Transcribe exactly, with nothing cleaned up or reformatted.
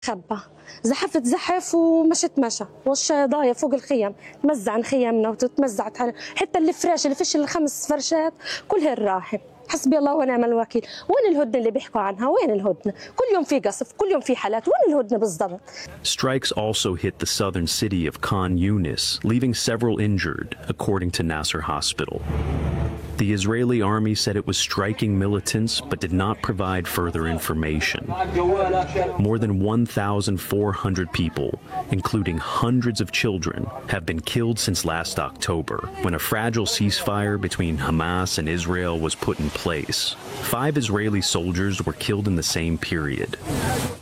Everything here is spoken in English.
خبى زحفت زحف ومشت مشى والشظايا فوق الخيم تمزعن خيمنا وتتمزعت حتى الفراش اللي فيش الخمس فرشات كلها راحت. حسبي الله ونعم الوكيل. وين الهدنه اللي بيحكوا عنها؟ وين الهدنه؟ كل يوم في قصف، كل يوم في حالات، وين الهدنه بالضبط؟ Strikes also hit the southern city of Khan Yunis, leaving several injured, according to Nasser Hospital. The Israeli army said it was striking militants but did not provide further information. More than one thousand four hundred people, including hundreds of children, have been killed since last October, when a fragile ceasefire between Hamas and Israel was put in place. Five Israeli soldiers were killed in the same period.